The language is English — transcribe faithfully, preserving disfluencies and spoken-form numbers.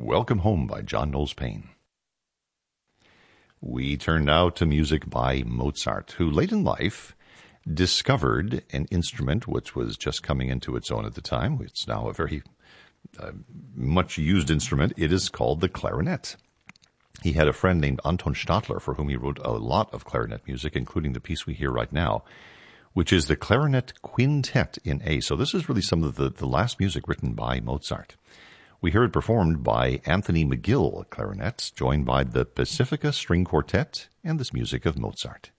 Welcome Home by John Knowles Paine. We turn now to music by Mozart, who late in life discovered an instrument which was just coming into its own at the time. It's now a very uh, much used instrument. It is called the clarinet. He had a friend named Anton Stadler for whom he wrote a lot of clarinet music, including the piece we hear right now, which is the Clarinet Quintet in A. So this is really some of the, the last music written by Mozart. We hear it performed by Anthony McGill clarinets, joined by the Pacifica String Quartet and this music of Mozart.